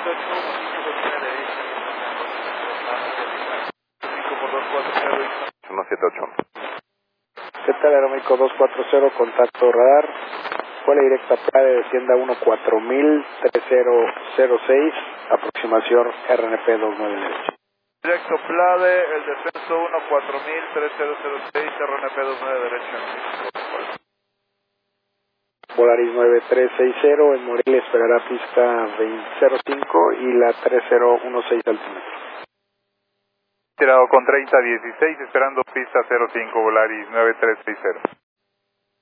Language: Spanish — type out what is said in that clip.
178. ¿Qué tal, Aeroméxico 240, contacto radar? Escuela directa PLADE, descienda 14000, 3006, aproximación RNP 29 derecha. Directo PLADE, el descenso 14000, 3006, RNP 29 derecha. Volaris 9360, en Morelia esperará pista 2005 y la 3016 altímetro. Tirado con 3016, esperando pista 05, Volaris 9360.